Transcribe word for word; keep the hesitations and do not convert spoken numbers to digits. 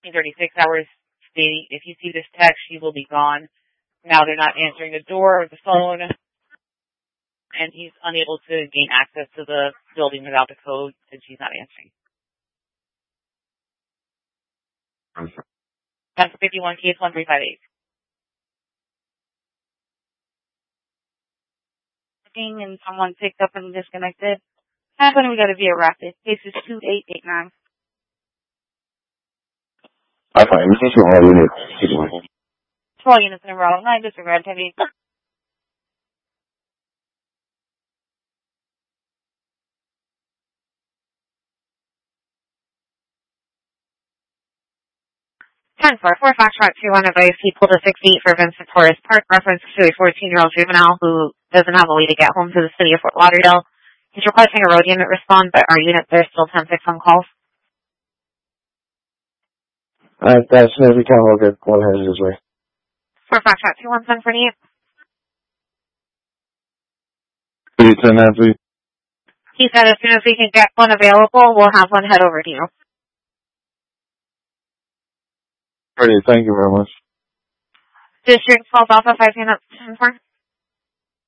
thirty-six hours stating, if you see this text, she will be gone. Now they're not answering the door or the phone, and he's unable to gain access to the building without the code, and she's not answering. That's fifty-one case one three five eight. And someone picked up and disconnected. That's when we got to be arrested. Case is two eight eight nine. I find this is all units. Keep going. twelve units in a row. nine disregard heavy. ten four four Foxtrot two on advice. He pulled a six eight for Vincent Torres Park, reference to a fourteen-year-old juvenile who doesn't have a way to get home to the city of Fort Lauderdale. He's requesting a road unit respond, but our units are still ten six on calls. Alright, as soon as we can, we'll get one headed his way. four Foxtrot two one seven forty-eight. Please send that, please. He said as soon as we can get one available, we'll have one head over to you. Alrighty, thank you very much. District twelve Alpha five units ten four.